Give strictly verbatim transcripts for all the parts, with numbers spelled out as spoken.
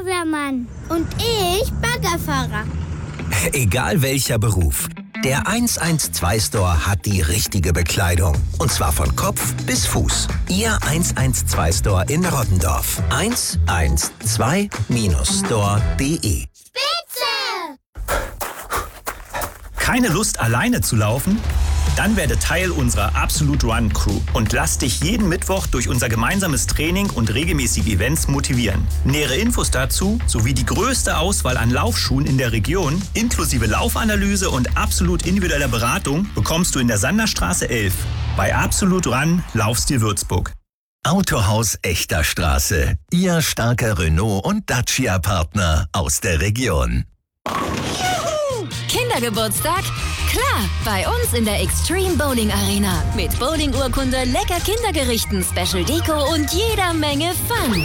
Feuerwehrmann. Und ich Baggerfahrer. Egal welcher Beruf, der eins eins zwei Store hat die richtige Bekleidung. Und zwar von Kopf bis Fuß. Ihr eins eins zwei Store in Rottendorf. eins eins zwei Store punkt de. Spitze! Keine Lust, alleine zu laufen? Dann werde Teil unserer Absolute Run Crew und lass dich jeden Mittwoch durch unser gemeinsames Training und regelmäßige Events motivieren. Nähere Infos dazu sowie die größte Auswahl an Laufschuhen in der Region, inklusive Laufanalyse und absolut individueller Beratung, bekommst du in der Sanderstraße elf bei Absolute Run Laufstil Würzburg. Autohaus Echter Straße. Ihr starker Renault- und Dacia-Partner aus der Region. Kindergeburtstag? Klar, bei uns in der Extreme Bowling Arena. Mit Bowling-Urkunde, lecker Kindergerichten, Special Deko und jeder Menge Fun.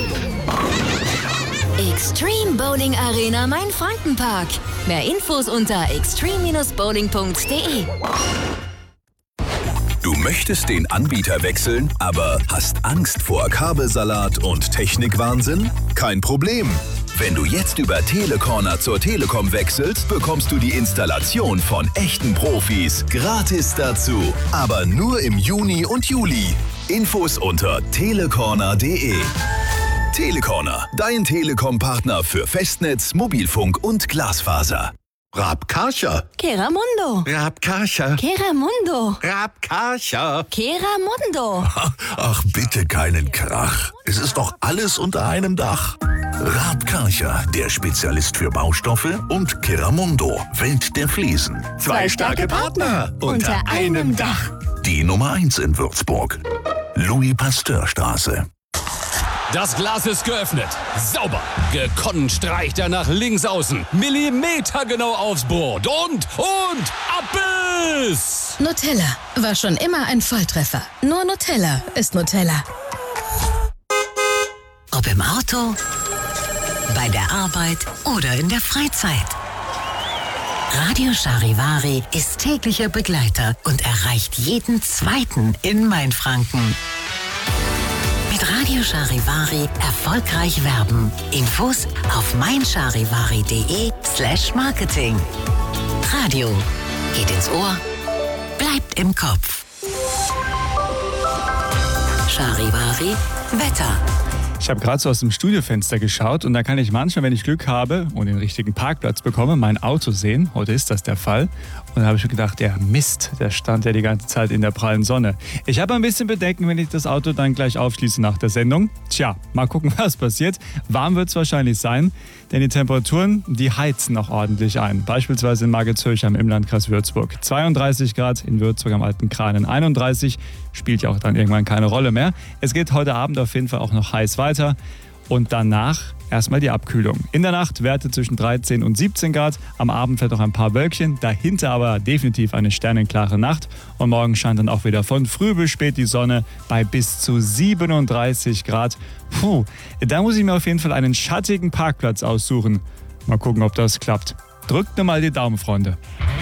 Extreme Bowling Arena Main-Franken-Park. Mehr Infos unter extreme bowling punkt de. Du möchtest den Anbieter wechseln, aber hast Angst vor Kabelsalat und Technikwahnsinn? Kein Problem. Wenn du jetzt über Telecorner zur Telekom wechselst, bekommst du die Installation von echten Profis gratis dazu. Aber nur im Juni und Juli. Infos unter telecorner punkt de. Telecorner, dein Telekom-Partner für Festnetz, Mobilfunk und Glasfaser. Rabkarcher. Keramundo. Rabkarcher. Keramundo. Rabkarcher. Keramundo. Ach, bitte keinen Krach. Es ist doch alles unter einem Dach. Rabkarcher, der Spezialist für Baustoffe, und Keramundo, Welt der Fliesen. Zwei starke Partner unter einem Dach. Die Nummer eins in Würzburg. Louis-Pasteur-Straße. Das Glas ist geöffnet. Sauber. Gekonnt streicht er nach links außen. Millimetergenau aufs Brot. Und, und, Abbiss! Nutella war schon immer ein Volltreffer. Nur Nutella ist Nutella. Ob im Auto, bei der Arbeit oder in der Freizeit. Radio Charivari ist täglicher Begleiter und erreicht jeden Zweiten in Mainfranken. Mit Radio Charivari erfolgreich werben. Infos auf meincharivari.de slash Marketing. Radio geht ins Ohr, bleibt im Kopf. Charivari Wetter. Ich habe gerade so aus dem Studiofenster geschaut und da kann ich manchmal, wenn ich Glück habe und den richtigen Parkplatz bekomme, mein Auto sehen. Heute ist das der Fall. Und da habe ich mir gedacht, der Mist, der stand ja die ganze Zeit in der prallen Sonne. Ich habe ein bisschen Bedenken, wenn ich das Auto dann gleich aufschließe nach der Sendung. Tja, mal gucken, was passiert. Warm wird es wahrscheinlich sein, denn die Temperaturen, die heizen noch ordentlich ein. Beispielsweise in Margitshöchheim im Landkreis Würzburg. zweiunddreißig Grad in Würzburg am Alten Kranen. einunddreißig spielt ja auch dann irgendwann keine Rolle mehr. Es geht heute Abend auf jeden Fall auch noch heiß weiter. Und danach erstmal die Abkühlung. In der Nacht Werte zwischen dreizehn und siebzehn Grad. Am Abend vielleicht noch ein paar Wölkchen. Dahinter aber definitiv eine sternenklare Nacht. Und morgen scheint dann auch wieder von früh bis spät die Sonne bei bis zu siebenunddreißig Grad. Puh, da muss ich mir auf jeden Fall einen schattigen Parkplatz aussuchen. Mal gucken, ob das klappt. Drückt nur mal die Daumen, Freunde.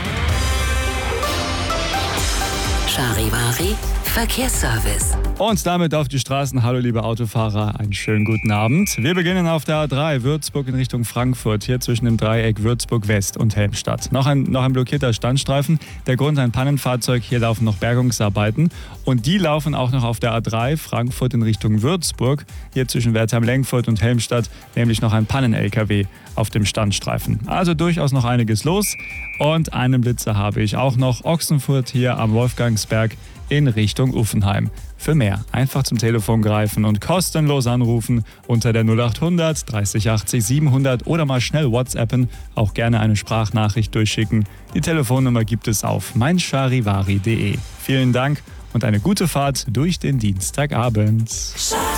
Charivari Verkehrsservice. Und damit auf die Straßen. Hallo liebe Autofahrer, einen schönen guten Abend. Wir beginnen auf der A drei Würzburg in Richtung Frankfurt, hier zwischen dem Dreieck Würzburg West und Helmstadt. Noch ein, noch ein blockierter Standstreifen, der Grund ein Pannenfahrzeug, hier laufen noch Bergungsarbeiten und die laufen auch noch auf der A drei Frankfurt in Richtung Würzburg, hier zwischen Wertheim-Lengfurt und Helmstadt, nämlich noch ein Pannen-L K W auf dem Standstreifen. Also durchaus noch einiges los und einen Blitzer habe ich auch noch, Ochsenfurt hier am Wolfgangsberg in Richtung Uffenheim. Für mehr einfach zum Telefon greifen und kostenlos anrufen unter der null achthundert dreißig achtzig siebenhundert oder mal schnell WhatsAppen, auch gerne eine Sprachnachricht durchschicken. Die Telefonnummer gibt es auf meincharivari punkt de. Vielen Dank und eine gute Fahrt durch den Dienstagabend.